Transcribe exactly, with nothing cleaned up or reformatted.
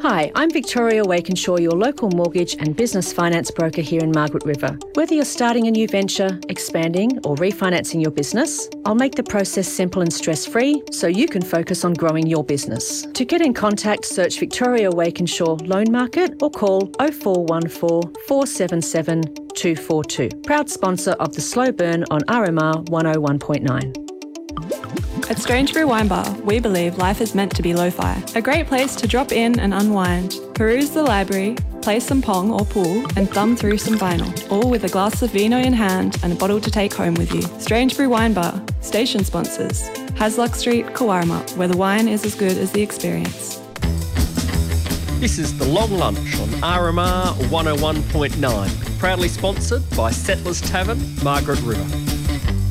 Hi, I'm Victoria Wakenshaw, your local mortgage and business finance broker here in Margaret River. Whether you're starting a new venture, expanding or refinancing your business, I'll make the process simple and stress-free so you can focus on growing your business. To get in contact, search Victoria Wakenshaw Loan Market or call oh four one four, four seven seven, two four two. Proud sponsor of the Slow Burn on R M R one oh one point nine. At Strange Brew Wine Bar, we believe life is meant to be lo-fi. A great place to drop in and unwind, peruse the library, play some pong or pool, and thumb through some vinyl, all with a glass of vino in hand and a bottle to take home with you. Strange Brew Wine Bar, station sponsors. Hasluck Street, Kawarma, where the wine is as good as the experience. This is The Long Lunch on R M R one oh one point nine, proudly sponsored by Settlers Tavern, Margaret River.